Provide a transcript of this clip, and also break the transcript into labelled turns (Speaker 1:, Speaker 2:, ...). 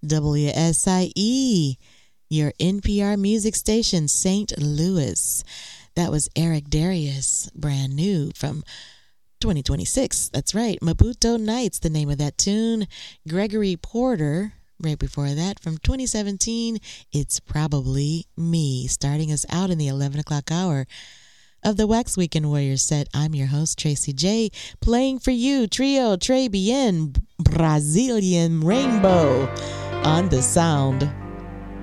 Speaker 1: WSIE, your NPR music station, St. Louis. That was Eric Darius, brand new from 2026. That's right. Maputo Nights, the name of that tune. Gregory Porter, right before that, from 2017, It's Probably Me, starting us out in the 11 o'clock hour of the Wax Weekend Warriors set. I'm your host, Tracy J, playing for you Trio Tres Bien, Brazilian Rainbow on the Sound.